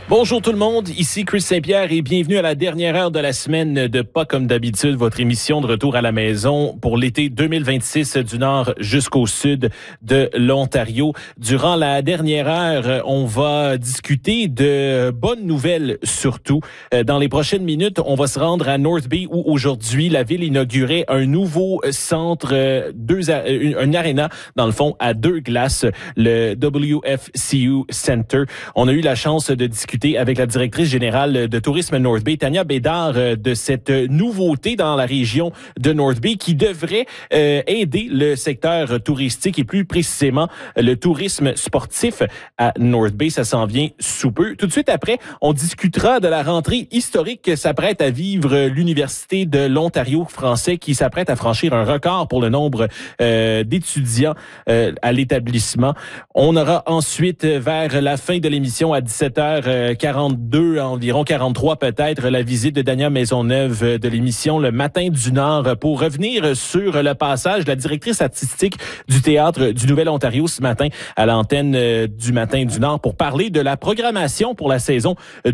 Bonjour tout le monde, ici Chris Saint-Pierre et bienvenue à la dernière heure de la semaine de Pas comme d'habitude, votre émission de retour à la maison pour l'été 2026 du nord jusqu'au sud de l'Ontario. Durant la dernière heure, on va discuter de bonnes nouvelles surtout. Dans les prochaines minutes, on va se rendre à North Bay où aujourd'hui la ville inaugurait un nouveau centre, un aréna dans le fond à 2 glaces, le WFCU Center. On a eu la chance de discuter avec la directrice générale de Tourisme North Bay, Tania Bédard, de cette nouveauté dans la région de North Bay qui devrait aider le secteur touristique et plus précisément le tourisme sportif à North Bay. Ça s'en vient sous peu. Tout de suite après, on discutera de la rentrée historique que s'apprête à vivre l'Université de l'Ontario français qui s'apprête à franchir un record pour le nombre d'étudiants à l'établissement. On aura ensuite, vers la fin de l'émission à 17h42, environ 43 peut-être, la visite de Dania Maisonneuve de l'émission Le Matin du Nord pour revenir sur le passage de la directrice artistique du Théâtre du Nouvel-Ontario ce matin à l'antenne du Matin du Nord pour parler de la programmation pour la saison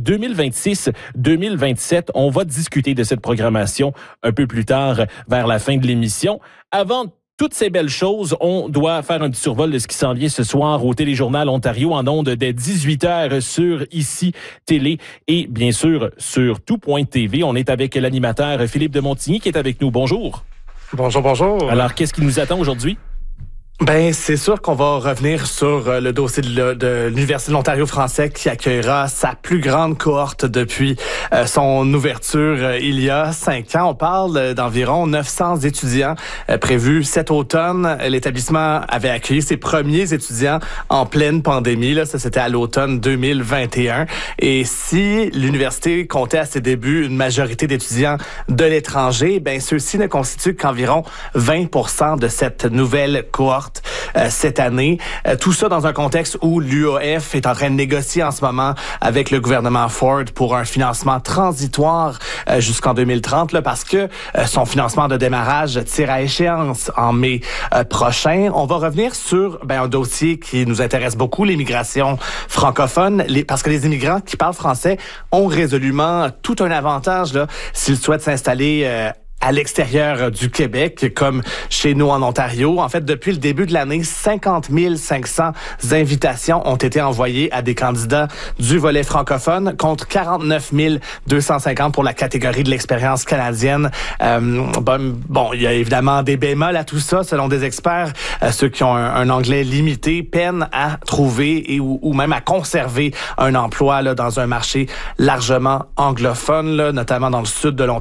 2026-2027. On va discuter de cette programmation un peu plus tard vers la fin de l'émission. Avant toutes ces belles choses, on doit faire un petit survol de ce qui s'en vient ce soir au Téléjournal Ontario en ondes dès 18h sur ICI Télé et bien sûr sur tout.tv. On est avec l'animateur Philippe de Montigny qui est avec nous. Bonjour. Bonjour, bonjour. Alors, qu'est-ce qui nous attend aujourd'hui? Ben, c'est sûr qu'on va revenir sur le dossier de l'Université de l'Ontario français qui accueillera sa plus grande cohorte depuis son ouverture il y a 5 ans. On parle d'environ 900 étudiants prévus cet automne. L'établissement avait accueilli ses premiers étudiants en pleine pandémie. Là, ça, c'était à l'automne 2021. Et si l'université comptait à ses débuts une majorité d'étudiants de l'étranger, ben ceux-ci ne constituent qu'environ 20% de cette nouvelle cohorte cette année. Tout ça dans un contexte où l'UAF est en train de négocier en ce moment avec le gouvernement Ford pour un financement transitoire jusqu'en 2030 là, parce que son financement de démarrage tire à échéance en mai prochain. On va revenir sur un dossier qui nous intéresse beaucoup, l'immigration francophone, parce que les immigrants qui parlent français ont résolument tout un avantage là, s'ils souhaitent s'installer à l'extérieur du Québec, comme chez nous en Ontario. En fait, depuis le début de l'année, 50 500 invitations ont été envoyées à des candidats du volet francophone, contre 49 250 pour la catégorie de l'expérience canadienne. Il y a évidemment des bémols à tout ça. Selon des experts, ceux qui ont un anglais limité peinent à trouver ou même à conserver un emploi là, dans un marché largement anglophone, là, notamment dans le sud de l'Ontario.